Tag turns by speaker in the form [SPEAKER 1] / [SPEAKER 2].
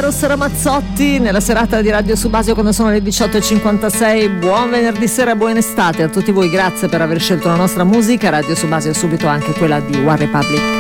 [SPEAKER 1] Eros Ramazzotti nella serata di Radio Subasio quando sono le 18:56. Buon venerdì sera, buona estate a tutti voi, grazie per aver scelto la nostra musica. Radio Subasio è subito anche quella di One Republic.